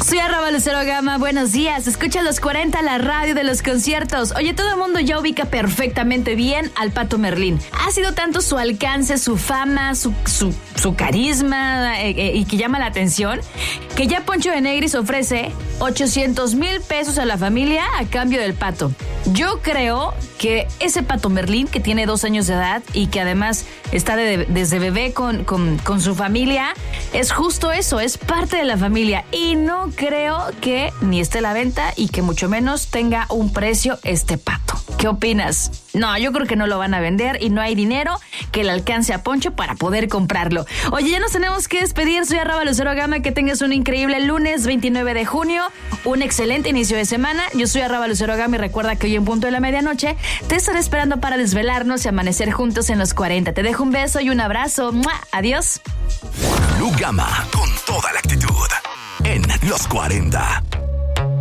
Soy Lucero Gama, buenos días. Escucha los 40, la radio de los conciertos. Oye, todo el mundo ya ubica perfectamente bien al Pato Merlín. Ha sido tanto su alcance, su fama, su carisma y que llama la atención, que ya Poncho de Nigris ofrece 800,000 pesos a la familia a cambio del Pato. Yo creo que ese Pato Merlín, que tiene 2 años de edad y que además está desde bebé con su familia, es justo eso, es parte de la familia. Y no creo que ni esté a la venta y que mucho menos tenga un precio este Pato. ¿Qué opinas? No, yo creo que no lo van a vender y no hay dinero que le alcance a Poncho para poder comprarlo. Oye, ya nos tenemos que despedir. Soy Lucero Gama. Que tengas un increíble lunes 29 de junio. Un excelente inicio de semana. Yo soy Lucero Gama y recuerda que hoy en punto de la medianoche te estaré esperando para desvelarnos y amanecer juntos en los 40. Te dejo un beso y un abrazo. ¡Mua! Adiós. Lu Gama, con toda la actitud en los 40.